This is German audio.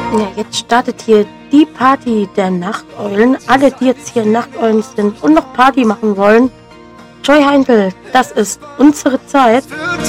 Ja, jetzt startet hier die Party der Nachteulen. Alle, die jetzt hier Nachteulen sind und noch Party machen wollen. Joy Heindl, das ist unsere Zeit.